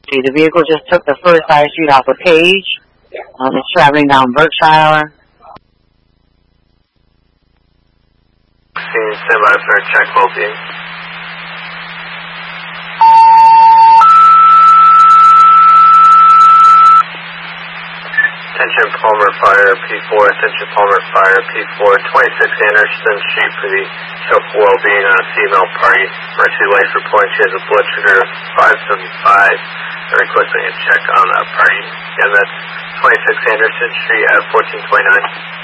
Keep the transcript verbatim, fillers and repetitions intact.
See, the vehicle just took the first side street off of Page. Um, it's traveling down Berkshire. Stand by for a check well-being. Attention Palmer Fire, P four, attention Palmer Fire, P four, twenty-six Anderson Street for the show for well-being on a female party. Emergency life reporting she has a blood sugar of five seventy-five. They're requesting a check on that party. And that's twenty-six Anderson Street at fourteen twenty-nine.